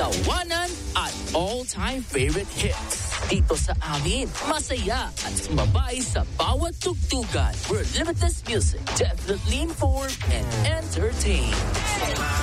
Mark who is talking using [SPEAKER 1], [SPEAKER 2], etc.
[SPEAKER 1] tawanan at all-time favorite hits. Dito sa amin, masaya at sumabay sa bawat tugtugan. We're limitless music, definitely informed and entertained.